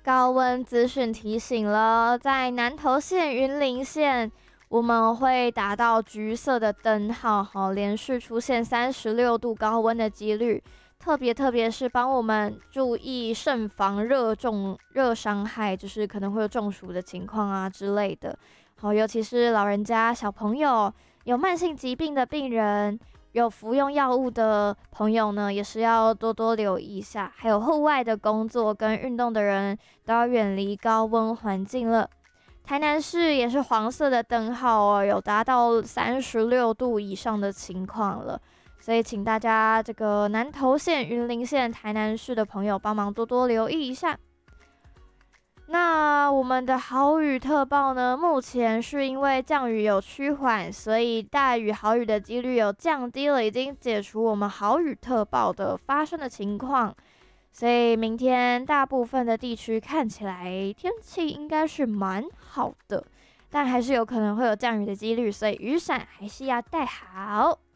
高温资讯提醒了，在南投县、云林县，我们会达到橘色的灯号，好，连续出现36度高温的几率。特别是帮我们注意慎防热伤害，就是可能会有中暑的情况啊之类的。好，尤其是老人家、小朋友、有慢性疾病的病人、有服用药物的朋友呢，也是要多多留意一下。还有户外的工作跟运动的人，都要远离高温环境了。台南市也是黄色的灯号哦，有达到36度以上的情况了。所以，请大家这个南投县、云林县、台南市的朋友帮忙多多留意一下。那我们的豪雨特报呢？目前是因为降雨有趋缓，所以大雨、豪雨的几率有降低了，已经解除我们豪雨特报的发生的情况。所以明天大部分的地区看起来天气应该是蛮好的，但还是有可能会有降雨的几率，所以雨伞还是要带好。